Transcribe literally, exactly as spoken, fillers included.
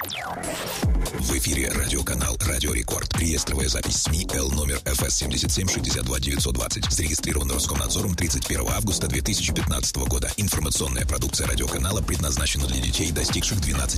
В эфире радиоканал «Радио Рекорд». Реестровая запись СМИ Л номер эф эс семьдесят семь шестьдесят два девятьсот двадцать. Зарегистрирован Роскомнадзором тридцать первого августа две тысячи пятнадцатого года. Информационная продукция радиоканала предназначена для детей, достигших двенадцати